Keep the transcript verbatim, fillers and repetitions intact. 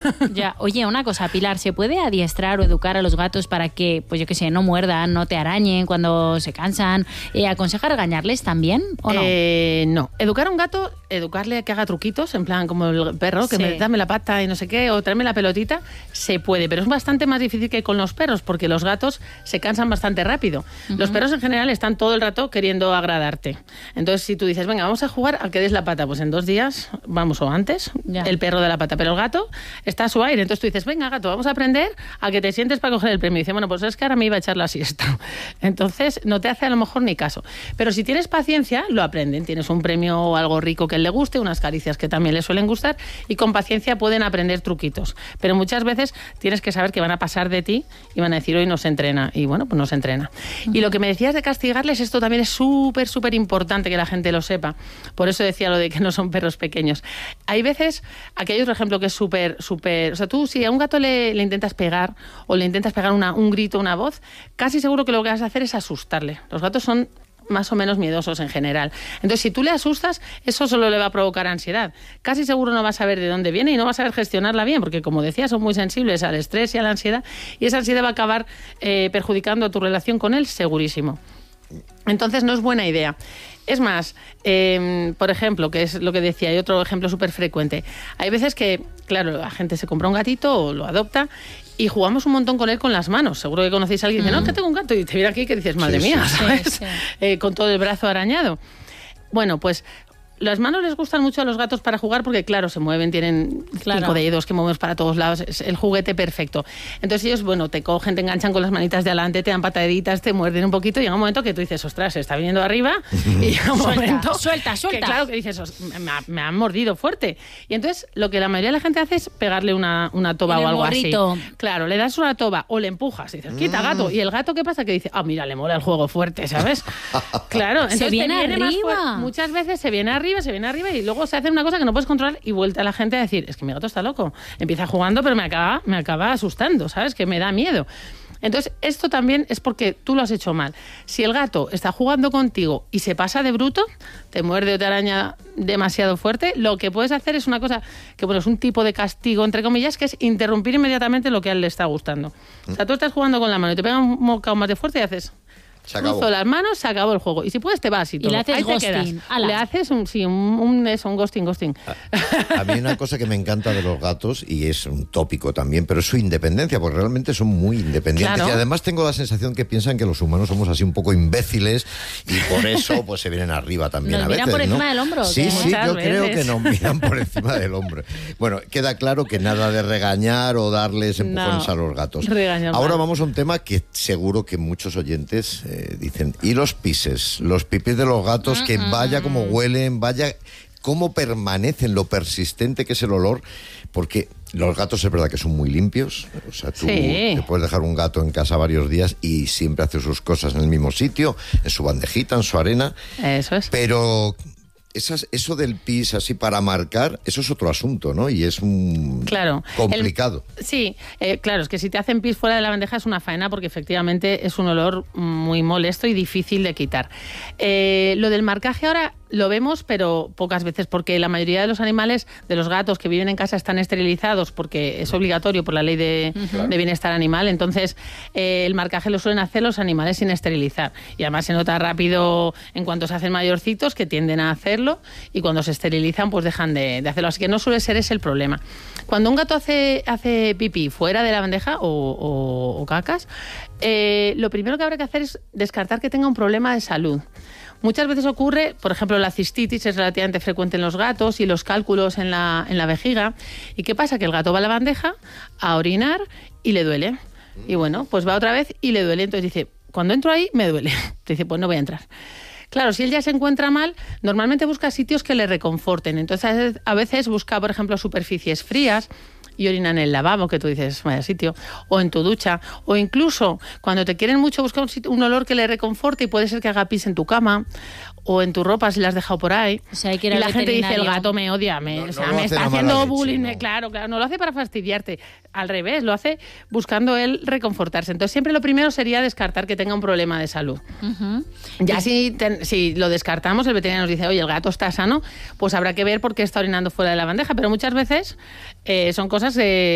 Ya, oye, una cosa, Pilar, ¿se puede adiestrar o educar a los gatos para que, pues yo qué sé, no muerdan, no te arañen cuando se cansan? Eh, ¿Aconseja regañarles también o no? Eh, no. Educar a un gato, educarle a que haga truquitos, en plan como el perro, que Sí. me dame la pata y no sé qué, o tráeme la pelotita, se puede, pero es bastante más difícil que con los perros, porque los gatos se cansan bastante rápido. Uh-huh. Los perros en general están todo el rato queriendo agradarte. Entonces, si tú dices, venga, vamos a jugar a que des la pata, pues en dos días, vamos, o antes, ya. El perro de la pata, pero el gato está a su aire. Entonces tú dices, venga, gato, vamos a aprender a que te sientes para coger el premio. Y dice, bueno, pues es que ahora me iba a echar la siesta. Entonces, no te hace a lo mejor ni caso. Pero si tienes paciencia, lo aprenden. Tienes un premio o algo rico que le guste, unas caricias que también le suelen gustar, y con paciencia pueden aprender truquitos. Pero muchas veces tienes que saber que van a pasar de ti y van a decir, hoy no se entrena. Y bueno, pues no se entrena. Uh-huh. Y lo que me decías de castigarles, esto también es súper, súper importante que la gente lo sepa. Por eso decía lo de que no son perros pequeños. Hay veces, aquí hay otro ejemplo que es súper, súper... O sea, tú si a un gato le, le intentas pegar o le intentas pegar una, un grito, una voz, casi seguro que lo que vas a hacer es asustarle. Los gatos son más o menos miedosos en general. Entonces, si tú le asustas, eso solo le va a provocar ansiedad. Casi seguro no vas a saber de dónde viene y no vas a saber gestionarla bien, porque, como decía, son muy sensibles al estrés y a la ansiedad, y esa ansiedad va a acabar eh, perjudicando tu relación con él, segurísimo. Entonces, no es buena idea. Es más, eh, por ejemplo, que es lo que decía, hay otro ejemplo súper frecuente. Hay veces que, claro, la gente se compra un gatito o lo adopta y jugamos un montón con él con las manos. Seguro que conocéis a alguien que dice, no, que tengo un gato, y te viene aquí que dices, madre sí, mía, sí, ¿sabes? Sí, sí. Eh, con todo el brazo arañado. Bueno, pues las manos les gustan mucho a los gatos para jugar porque, claro, se mueven, tienen claro. cinco dedos que movemos para todos lados, es el juguete perfecto. Entonces ellos, bueno, te cogen, te enganchan con las manitas de adelante, te dan pataditas, te muerden un poquito y llega un momento que tú dices, ostras, se está viniendo arriba y llega un suelta, momento suelta, suelta. Que, claro, que dices, me, ha, me han mordido fuerte. Y entonces lo que la mayoría de la gente hace es pegarle una, una toba o algo morrito. así. Claro, le das una toba o le empujas y dices, quita, gato. Y el gato, ¿qué pasa? Que dice, ah, mira, le mola el juego fuerte, ¿sabes? Claro, entonces se viene, viene arriba. Más muchas veces se viene arriba, se viene arriba y luego se hace una cosa que no puedes controlar y vuelta a la gente a decir, es que mi gato está loco. Empieza jugando, pero me acaba, me acaba asustando, ¿sabes? Que me da miedo. Entonces, esto también es porque tú lo has hecho mal. Si el gato está jugando contigo y se pasa de bruto, te muerde o te araña demasiado fuerte, lo que puedes hacer es una cosa que, bueno, es un tipo de castigo, entre comillas, que es interrumpir inmediatamente lo que a él le está gustando. O sea, tú estás jugando con la mano y te pega un bocado más de fuerte y haces... Cruzo las manos, se acabó el juego. Y si puedes, te vas y todo. Y le haces Ahí ghosting. Le haces un, sí, un, un, eso, un ghosting, ghosting. A, a mí hay una cosa que me encanta de los gatos, y es un tópico también, pero es su independencia, porque realmente son muy independientes. Claro. Y además tengo la sensación que piensan que los humanos somos así un poco imbéciles y por eso pues se vienen arriba también nos a veces. ¿Nos miran por ¿no? encima del hombro? Sí, ¿qué? sí, Muchas yo veces. creo que nos miran por encima del hombro. Bueno, queda claro que nada de regañar o darles empujones no, a los gatos. Ahora mal. Vamos a un tema que seguro que muchos oyentes eh, dicen, y los pises, los pipis de los gatos, que vaya como huelen, vaya cómo permanecen, lo persistente que es el olor, porque los gatos es verdad que son muy limpios, o sea, tú sí. te puedes dejar un gato en casa varios días y siempre hace sus cosas en el mismo sitio, en su bandejita, en su arena. Eso es. Pero... Esas, eso del pis así para marcar, eso es otro asunto, ¿no? Y es un claro, complicado. El, sí, eh, claro, es que si te hacen pis fuera de la bandeja es una faena porque efectivamente es un olor muy molesto y difícil de quitar. Eh, lo del marcaje ahora lo vemos, pero pocas veces, porque la mayoría de los animales, de los gatos que viven en casa, están esterilizados porque es obligatorio por la ley de, uh-huh. de bienestar animal. Entonces, eh, el marcaje lo suelen hacer los animales sin esterilizar. Y además se nota rápido en cuanto se hacen mayorcitos que tienden a hacerlo, y cuando se esterilizan pues dejan de, de hacerlo. Así que no suele ser ese el problema. Cuando un gato hace, hace pipí fuera de la bandeja o, o, o cacas, eh, lo primero que habrá que hacer es descartar que tenga un problema de salud. Muchas veces ocurre, por ejemplo, la cistitis es relativamente frecuente en los gatos y los cálculos en la, en la vejiga. ¿Y qué pasa? Que el gato va a la bandeja a orinar y le duele. Y bueno, pues va otra vez y le duele. Entonces dice, cuando entro ahí me duele. Te dice, pues no voy a entrar. Claro, si él ya se encuentra mal, normalmente busca sitios que le reconforten. Entonces a veces busca, por ejemplo, superficies frías y orina en el lavabo, que tú dices, vaya sitio, o en tu ducha, o incluso cuando te quieren mucho buscar un, sitio, un olor que le reconforte, y puede ser que haga pis en tu cama o en tu ropa si la has dejado por ahí. O sea, hay que ir y al la gente dice, el gato me odia, me, No, o sea, no me está haciendo bullying. leche, no. Claro, claro, no lo hace para fastidiarte, al revés, lo hace buscando él reconfortarse. Entonces siempre lo primero sería descartar que tenga un problema de salud. Uh-huh. Ya si, ten, si lo descartamos, el veterinario nos dice, oye, el gato está sano, pues habrá que ver por qué está orinando fuera de la bandeja, pero muchas veces eh, son cosas de